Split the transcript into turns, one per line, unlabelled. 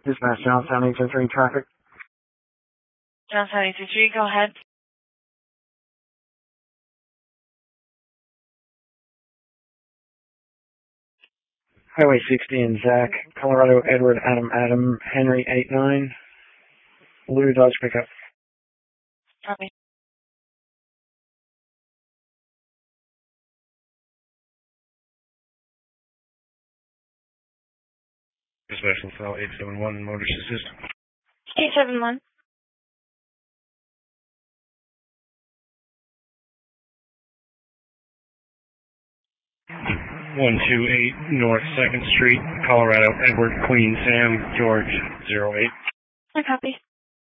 Dispatch, Johnstown 823 traffic.
Johnstown 823, go ahead.
Highway 60 in Zach, Colorado, Edward, Adam, Henry 89. Blue Dodge pickup.
Copy.
Dispatch LaSalle 871, Motors Assist.
871.
128 North 2nd Street, Colorado, Edward, Queen, Sam, George, 08.
I copy.